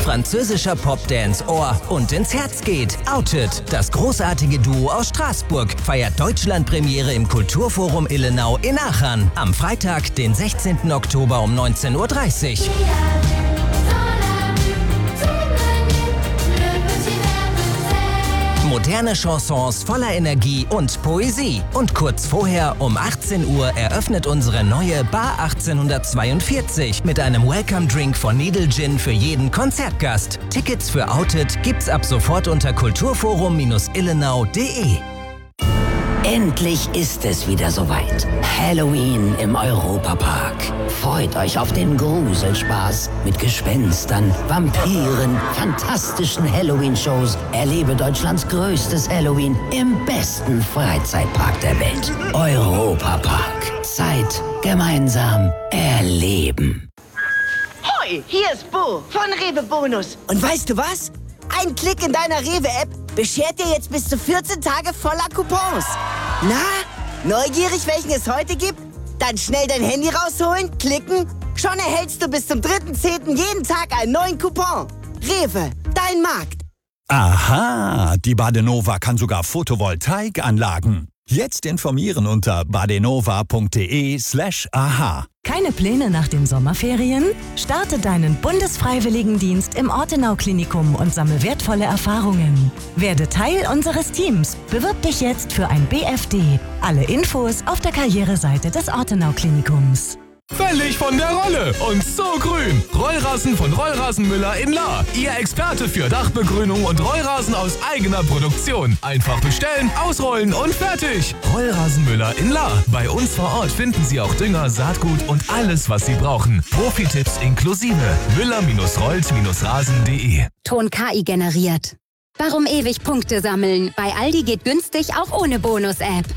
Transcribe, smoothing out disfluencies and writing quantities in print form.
französischer Popdance Ohr und ins Herz geht. Outed, das großartige Duo aus Straßburg, feiert Deutschlandpremiere im Kulturforum Illenau in Aachen. Am Freitag, den 16. Oktober um 19:30 Uhr. Moderne Chansons voller Energie und Poesie. Und kurz vorher um 18 Uhr eröffnet unsere neue Bar 1842 mit einem Welcome-Drink von Needle Gin für jeden Konzertgast. Tickets für Outed gibt's ab sofort unter kulturforum-illenau.de. Endlich ist es wieder soweit. Halloween im Europapark. Freut euch auf den Gruselspaß mit Gespenstern, Vampiren, fantastischen Halloween-Shows. Erlebe Deutschlands größtes Halloween im besten Freizeitpark der Welt. Europapark. Zeit gemeinsam erleben. Hoi, hier ist Bo von Rewe Bonus. Und weißt du was? Ein Klick in deiner Rewe-App beschert dir jetzt bis zu 14 Tage voller Coupons. Na, neugierig, welchen es heute gibt? Dann schnell dein Handy rausholen, klicken. Schon erhältst du bis zum 3.10. jeden Tag einen neuen Coupon. Rewe, dein Markt. Aha, die Badenova kann sogar Photovoltaikanlagen. Jetzt informieren unter badenova.de/aha. Keine Pläne nach den Sommerferien? Starte deinen Bundesfreiwilligendienst im Ortenau-Klinikum und sammle wertvolle Erfahrungen. Werde Teil unseres Teams. Bewirb dich jetzt für ein BFD. Alle Infos auf der Karriereseite des Ortenau-Klinikums. Völlig von der Rolle und so grün. Rollrasen von Rollrasenmüller in Lahr. Ihr Experte für Dachbegrünung und Rollrasen aus eigener Produktion. Einfach bestellen, ausrollen und fertig. Rollrasenmüller in Lahr. Bei uns vor Ort finden Sie auch Dünger, Saatgut und alles, was Sie brauchen. Profi-Tipps inklusive. Müller-rollt-rasen.de. Ton KI generiert. Warum ewig Punkte sammeln? Bei Aldi geht günstig auch ohne Bonus-App.